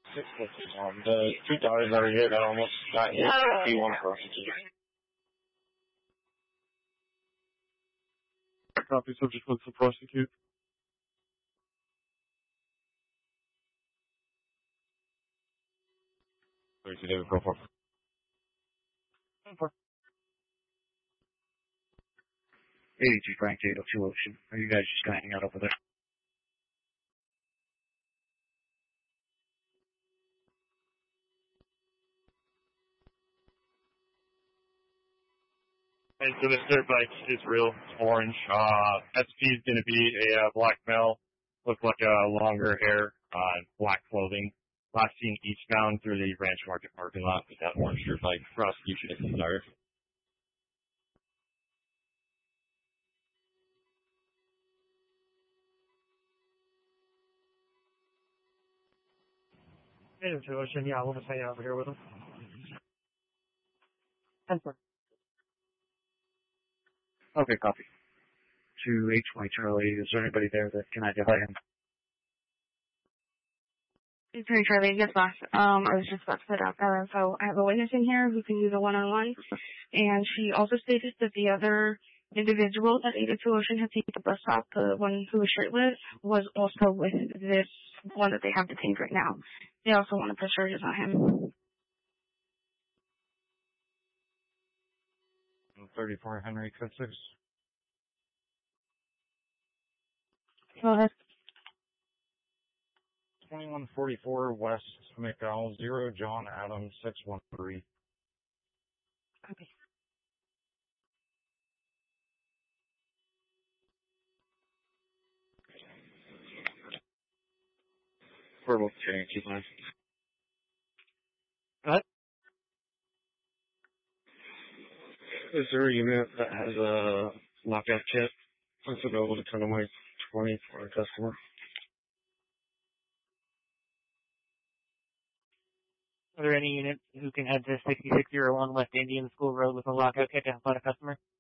The two dollars over here that almost got hit. P1 prostitute. Copy, subject looks to prosecute. David, go for it. ADG Frank 802 Ocean. Are you guys just gonna hang out over there? And so this dirt bike is real. It's orange. SP is going to be a black male. Look like longer hair, black clothing. Last seen eastbound through the Ranch Market parking lot with that orange dirt bike. Prosecution is desired. Native to Ocean, yeah, we'll just hang out over here with him. 10-4. Okay, copy. To H.Y. Charlie, is there anybody there that can identify him? It's very Charlie, yes boss. I was just about to put out that info. I have a witness in here who can use a one-on-one, and she also stated that the other individual that 802 Ocean had taken the bus stop, the one who was shirtless, was also with this one that they have detained right now. They also want to press charges on him. 34 Henry Code 6. Go ahead. 2144 West McDowell 0 John Adams 613. Okay. We're both checking, keep on. What? Is there a unit that has a lockout kit that's available to turn away 20 for a customer? Are there any units who can head to 6601 West Indian School Road with a lockout kit to help out a customer?